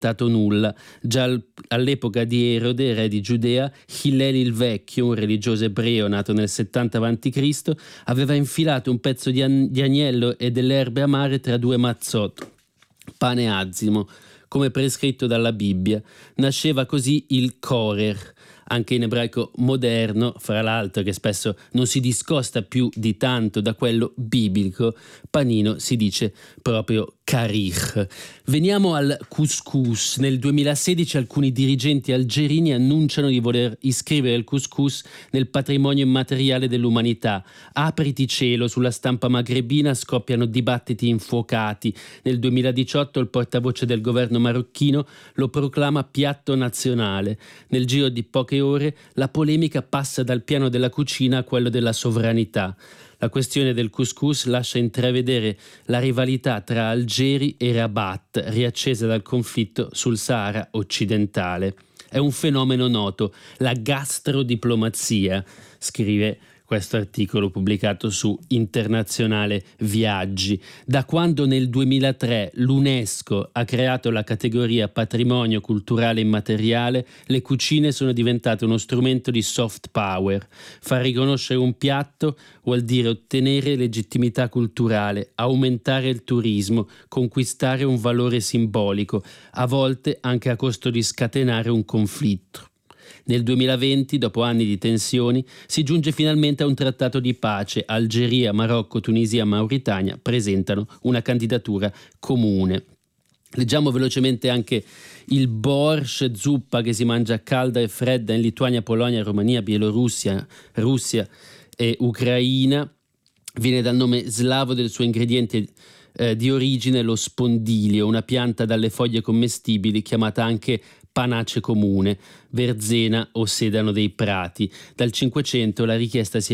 accettato nulla. Già all'epoca di Erode, re di Giudea, Hillel il Vecchio, un religioso ebreo nato nel 70 a.C., aveva infilato un pezzo di agnello e delle erbe amare tra due mazzot, pane azimo, come prescritto dalla Bibbia. Nasceva così il Korer, anche in ebraico moderno, fra l'altro, che spesso non si discosta più di tanto da quello biblico. Panino si dice proprio Karich. Veniamo al couscous. Nel 2016 alcuni dirigenti algerini annunciano di voler iscrivere il couscous nel patrimonio immateriale dell'umanità. Apriti cielo, sulla stampa magrebina scoppiano dibattiti infuocati. Nel 2018 il portavoce del governo marocchino lo proclama piatto nazionale. Nel giro di poche ore la polemica passa dal piano della cucina a quello della sovranità. La questione del couscous lascia intravedere la rivalità tra Algeri e Rabat, riaccesa dal conflitto sul Sahara occidentale. È un fenomeno noto, la gastrodiplomazia, scrive questo articolo pubblicato su Internazionale Viaggi. Da quando nel 2003 l'UNESCO ha creato la categoria Patrimonio Culturale Immateriale, le cucine sono diventate uno strumento di soft power. Far riconoscere un piatto vuol dire ottenere legittimità culturale, aumentare il turismo, conquistare un valore simbolico, a volte anche a costo di scatenare un conflitto. Nel 2020, dopo anni di tensioni, si giunge finalmente a un trattato di pace. Algeria, Marocco, Tunisia e Mauritania presentano una candidatura comune. Leggiamo velocemente anche il borscht, zuppa che si mangia calda e fredda in Lituania, Polonia, Romania, Bielorussia, Russia e Ucraina. Viene dal nome slavo del suo ingrediente di origine, lo spondilio, una pianta dalle foglie commestibili chiamata anche panace comune, verzena o sedano dei prati. Dal 500 la ricetta si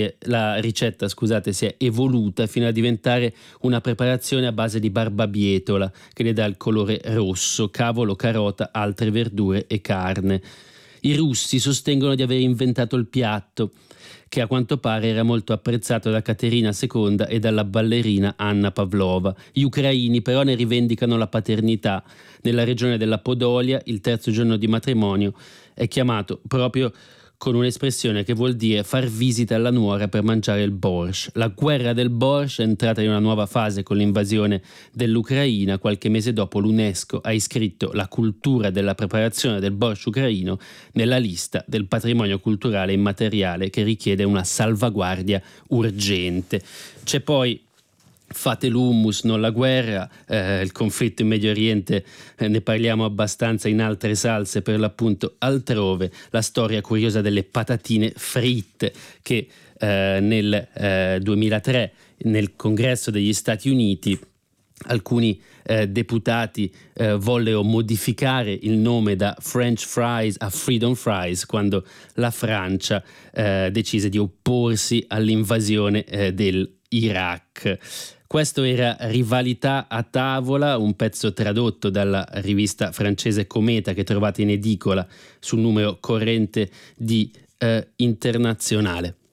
è evoluta fino a diventare una preparazione a base di barbabietola che le dà il colore rosso, cavolo, carota, altre verdure e carne. I russi sostengono di aver inventato il piatto, che a quanto pare era molto apprezzato da Caterina II e dalla ballerina Anna Pavlova. Gli ucraini però ne rivendicano la paternità. Nella regione della Podolia il terzo giorno di matrimonio è chiamato proprio con un'espressione che vuol dire far visita alla nuora per mangiare il borscht. La guerra del borscht è entrata in una nuova fase con l'invasione dell'Ucraina. Qualche mese dopo l'UNESCO ha iscritto la cultura della preparazione del borscht ucraino nella lista del patrimonio culturale immateriale che richiede una salvaguardia urgente. C'è poi fate l'hummus, non la guerra, il conflitto in Medio Oriente ne parliamo abbastanza in altre salse, per l'appunto altrove. La storia curiosa delle patatine fritte che nel 2003 nel Congresso degli Stati Uniti alcuni deputati vollero modificare il nome da French fries a Freedom Fries quando la Francia decise di opporsi all'invasione dell'Iraq. Questo era Rivalità a tavola, un pezzo tradotto dalla rivista francese Cometa che trovate in edicola sul numero corrente di Internazionale.